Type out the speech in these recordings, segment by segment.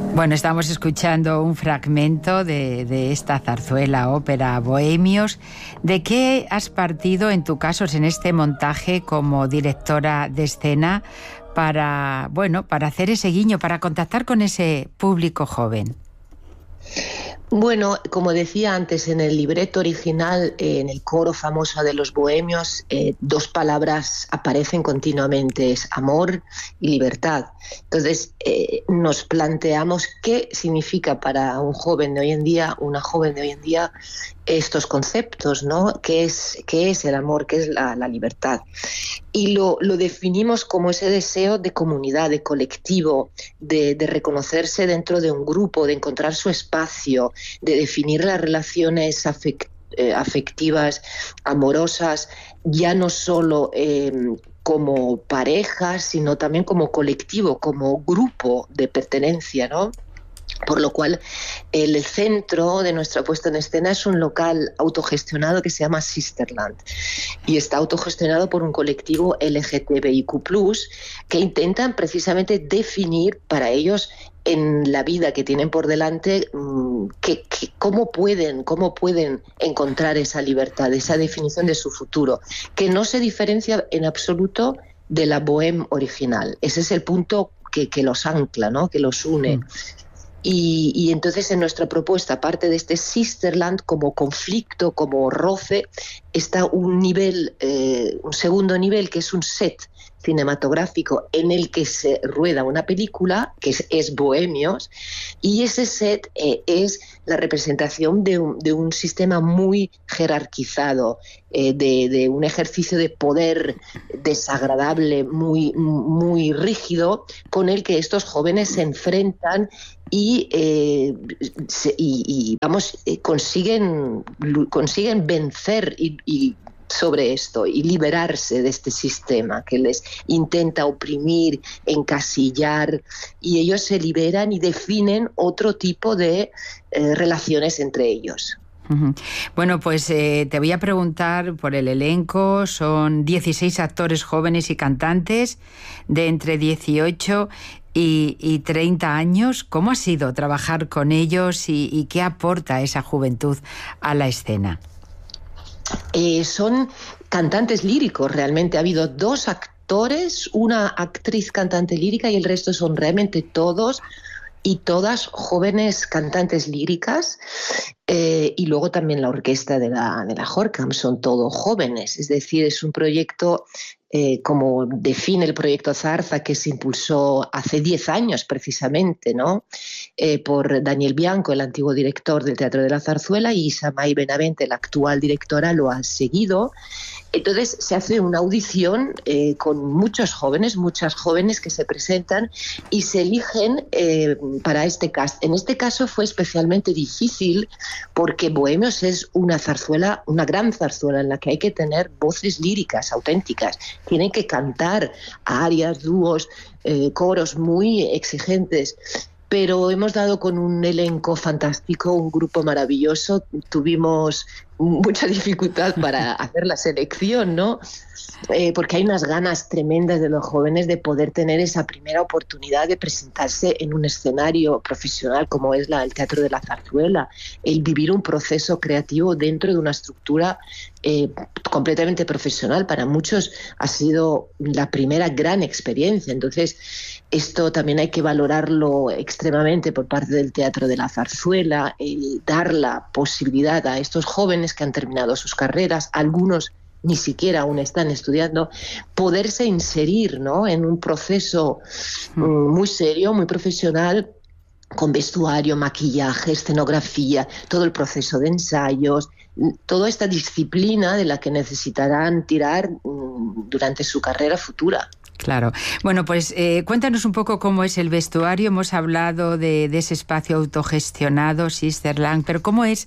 Bueno, estamos escuchando un fragmento de esta zarzuela ópera Bohemios. ¿De qué has partido, en tu caso, en este montaje como directora de escena para hacer ese guiño, para contactar con ese público joven? Bueno, como decía antes, en el libreto original, en el coro famoso de los Bohemios, dos palabras aparecen continuamente, es amor y libertad. Entonces, nos planteamos qué significa para un joven de hoy en día, una joven de hoy en día, estos conceptos, ¿no? ¿Qué es el amor? ¿Qué es la libertad? Y lo definimos como ese deseo de comunidad, de colectivo, de reconocerse dentro de un grupo, de encontrar su espacio, de definir las relaciones afectivas, amorosas, ya no solo como parejas, sino también como colectivo, como grupo de pertenencia, ¿no? Por lo cual, el centro de nuestra puesta en escena es un local autogestionado que se llama Sisterland y está autogestionado por un colectivo LGTBIQ+, que intentan precisamente definir para ellos en la vida que tienen por delante cómo pueden encontrar esa libertad, esa definición de su futuro, que no se diferencia en absoluto de la bohème original. Ese es el punto que los ancla, ¿no? Que los une. Y entonces en nuestra propuesta, aparte de este Sisterland como conflicto, como roce, está un segundo nivel que es un set cinematográfico en el que se rueda una película que es Bohemios, y ese set es la representación de un sistema muy jerarquizado, de un ejercicio de poder desagradable, muy, muy rígido, con el que estos jóvenes se enfrentan y consiguen vencer y sobre esto y liberarse de este sistema que les intenta oprimir, encasillar, y ellos se liberan y definen otro tipo de relaciones entre ellos. Bueno, pues te voy a preguntar por el elenco. Son 16 actores jóvenes y cantantes de entre 18 y 30 años. ¿Cómo ha sido trabajar con ellos y qué aporta esa juventud a la escena? Son cantantes líricos, realmente. Ha habido 2 actores, una actriz cantante lírica y el resto son realmente todos y todas jóvenes cantantes líricas, y luego también la orquesta de la Horkham son todos jóvenes. Es decir, es un proyecto como define el proyecto Zarza, que se impulsó hace 10 años precisamente, ¿no? Por Daniel Bianco, el antiguo director del Teatro de la Zarzuela, y Samay Benavente, la actual directora, lo ha seguido. Entonces se hace una audición con muchas jóvenes que se presentan y se eligen para este cast. En este caso fue especialmente difícil porque Bohemios es una zarzuela, una gran zarzuela en la que hay que tener voces líricas auténticas. Tienen que cantar arias, dúos, coros muy exigentes. Pero hemos dado con un elenco fantástico, un grupo maravilloso. Tuvimos mucha dificultad para hacer la selección, ¿no? Porque hay unas ganas tremendas de los jóvenes de poder tener esa primera oportunidad de presentarse en un escenario profesional como es el Teatro de la Zarzuela, el vivir un proceso creativo dentro de una estructura completamente profesional. Para muchos ha sido la primera gran experiencia. Entonces, esto también hay que valorarlo extremadamente por parte del Teatro de la Zarzuela, dar la posibilidad a estos jóvenes que han terminado sus carreras, algunos ni siquiera aún están estudiando, poderse inserir, ¿no?, en un proceso muy serio, muy profesional, con vestuario, maquillaje, escenografía, todo el proceso de ensayos, toda esta disciplina de la que necesitarán tirar durante su carrera futura. Claro. Bueno, pues cuéntanos un poco cómo es el vestuario. Hemos hablado de ese espacio autogestionado, Sisterland, pero ¿cómo es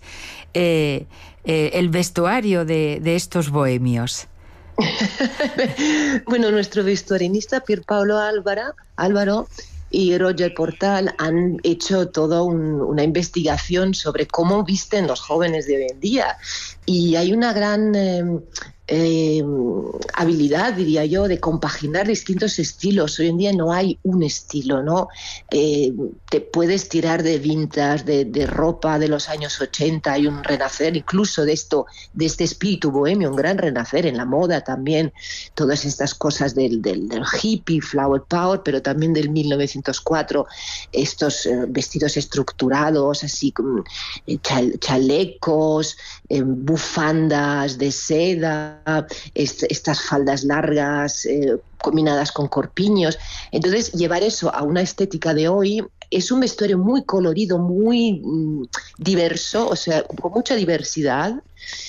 el vestuario de estos bohemios? Bueno, nuestro vestuarinista Pierpaolo Álvaro y Roger Portal han hecho toda una investigación sobre cómo visten los jóvenes de hoy en día. Y hay una gran habilidad, diría yo, de compaginar distintos estilos. Hoy en día no hay un estilo, ¿no? Te puedes tirar de vintage, de ropa de los años 80, hay un renacer incluso de este espíritu bohemio, un gran renacer en la moda también, todas estas cosas del hippie, flower power, pero también del 1904, estos vestidos estructurados, así como chalecos, bufandas de seda, estas faldas largas combinadas con corpiños. Entonces, llevar eso a una estética de hoy es un vestuario muy colorido, muy diverso, o sea, con mucha diversidad,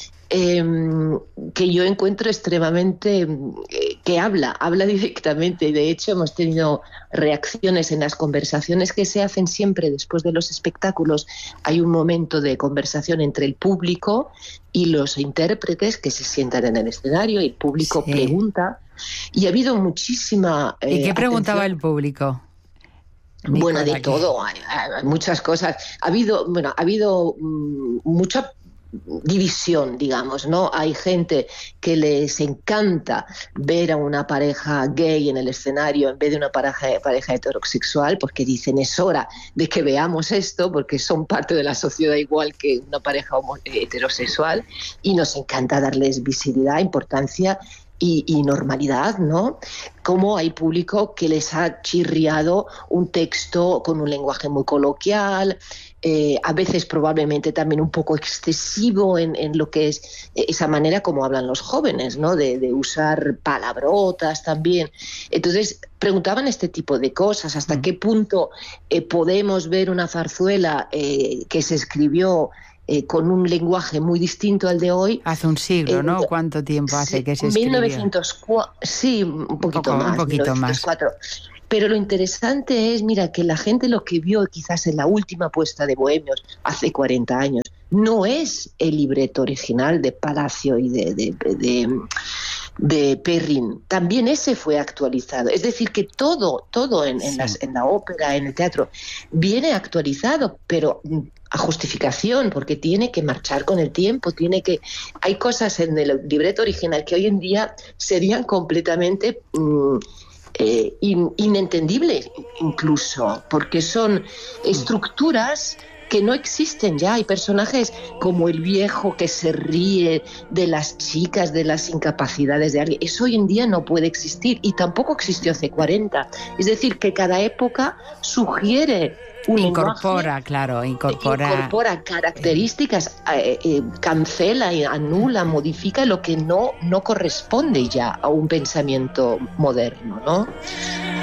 que yo encuentro extremadamente, que habla directamente. De hecho, hemos tenido reacciones en las conversaciones que se hacen siempre después de los espectáculos. Hay un momento de conversación entre el público y los intérpretes que se sientan en el escenario, y el público pregunta, y ha habido muchísima ¿Y qué preguntaba atención. el público? Bueno, de todo, hay muchas cosas. Ha habido mucha división, digamos, ¿no? Hay gente que les encanta ver a una pareja gay en el escenario en vez de una pareja heterosexual, porque dicen es hora de que veamos esto, porque son parte de la sociedad igual que una pareja heterosexual, y nos encanta darles visibilidad, importancia y normalidad, ¿no? Como hay público que les ha chirriado un texto con un lenguaje muy coloquial, a veces probablemente también un poco excesivo en lo que es esa manera como hablan los jóvenes, ¿no? De usar palabrotas también. Entonces, preguntaban este tipo de cosas, hasta qué punto podemos ver una zarzuela que se escribió con un lenguaje muy distinto al de hoy. Hace un siglo, ¿no? ¿Cuánto tiempo hace que se escribió? 1904, sí, un poquito más. 1904. Pero lo interesante es, mira, que la gente lo que vio quizás en la última puesta de Bohemios hace 40 años no es el libreto original de Palacio y de Perrin. También ese fue actualizado. Es decir, que todo en la ópera, en el teatro, viene actualizado, pero a justificación, porque tiene que marchar con el tiempo, hay cosas en el libreto original que hoy en día serían completamente inentendibles incluso, porque son estructuras que no existen ya. Hay personajes como el viejo que se ríe de las chicas, de las incapacidades de alguien. Eso hoy en día no puede existir, y tampoco existió hace 40. Es decir, que cada época sugiere un incorpora características, cancela y anula, modifica lo que no corresponde ya a un pensamiento moderno, ¿no?